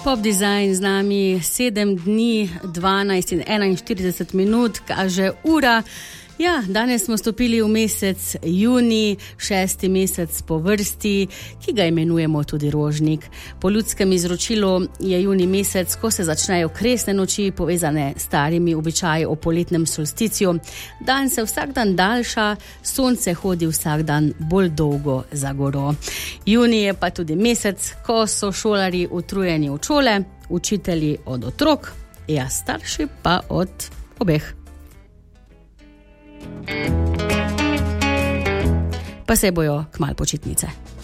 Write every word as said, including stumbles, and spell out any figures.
Pop Design z nami sedem dni, dvanajst in enainštirideset minut, kaže ura. Ja, danes smo stopili v mesec junij, šesti mesec po vrsti, ki ga imenujemo tudi rožnik. Po ljudskem izročilu je junij mesec, ko se začnejo kresne noči, povezane s starimi običaji o poletnem solsticiju. Dan se vsak dan daljša, sonce hodi vsak dan bolj dolgo za goro. Junij je pa tudi mesec, ko so šolarji utrujeni od šole, učitelji od otrok, ja, starši pa od obeh. Pa se bojo kmalu počitnice.